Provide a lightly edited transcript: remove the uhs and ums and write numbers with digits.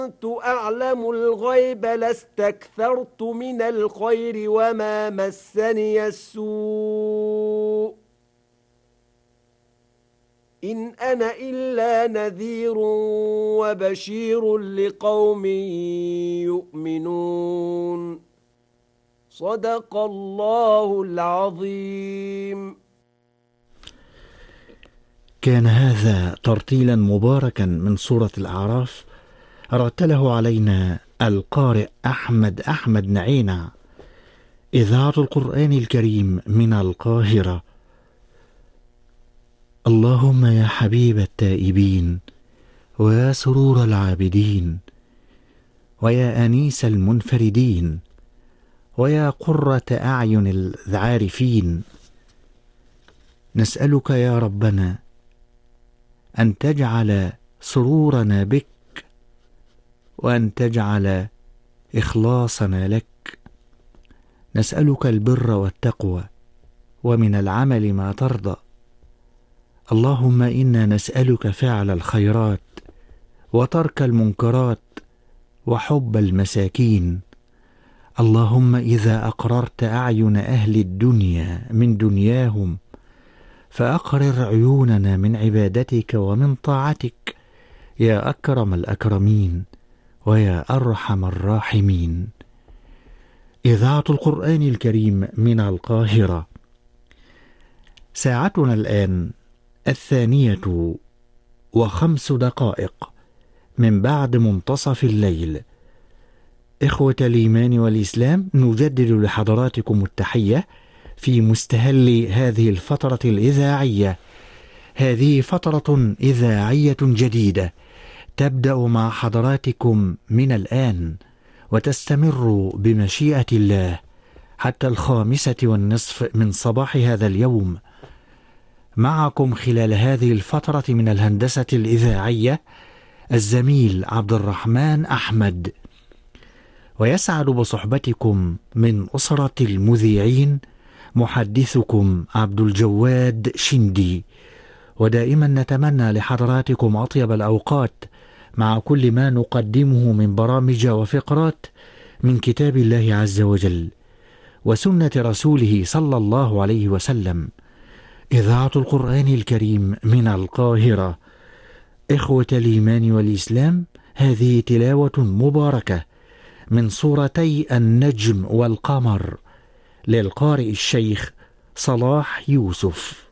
كنت أعلم الغيب لاستكثرت من الخير وما مسني السوء إن أنا إلا نذير وبشير لقوم يؤمنون صدق الله العظيم. كان هذا ترتيلا مباركا من سورة الأعراف، رتله علينا القارئ أحمد نعينة، إذاعة القرآن الكريم من القاهرة. اللهم يا حبيب التائبين، ويا سرور العابدين، ويا أنيس المنفردين، ويا قرة أعين العارفين، نسألك يا ربنا أن تجعل سرورنا بك، وأن تجعل إخلاصنا لك. نسألك البر والتقوى، ومن العمل ما ترضى. اللهم إنا نسألك فعل الخيرات، وترك المنكرات، وحب المساكين. اللهم إذا أقررت أعين أهل الدنيا من دنياهم، فأقرر عيوننا من عبادتك ومن طاعتك يا أكرم الأكرمين ويا أرحم الراحمين. إذاعة القرآن الكريم من القاهرة. ساعتنا الآن 2:05 من بعد منتصف الليل. إخوة الإيمان والإسلام، نجدد لحضراتكم التحية في مستهل هذه الفترة الإذاعية. هذه فترة إذاعية جديدة تبدأ مع حضراتكم من الآن، وتستمر بمشيئة الله حتى 5:30 من صباح هذا اليوم. معكم خلال هذه الفترة من الهندسة الإذاعية الزميل عبد الرحمن أحمد، ويسعد بصحبتكم من أسرة المذيعين محدثكم عبد الجواد شندي. ودائما نتمنى لحضراتكم أطيب الأوقات مع كل ما نقدمه من برامج وفقرات من كتاب الله عز وجل وسنة رسوله صلى الله عليه وسلم. إذاعة القرآن الكريم من القاهرة. إخوة الإيمان والإسلام، هذه تلاوة مباركة من سورتي النجم والقمر للقارئ الشيخ صلاح يوسف.